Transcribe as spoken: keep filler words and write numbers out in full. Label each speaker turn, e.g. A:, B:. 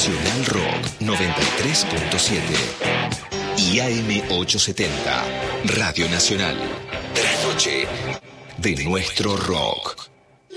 A: Nacional Rock noventa y tres punto siete y A M ochocientos setenta, Radio Nacional. De la noche de nuestro rock.